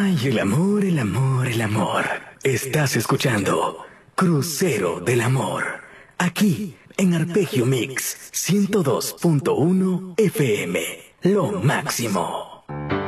Ay, el amor, el amor, el amor. Estás escuchando Crucero del Amor. Aquí, en Arpegio Mix 102.1 FM. Lo máximo.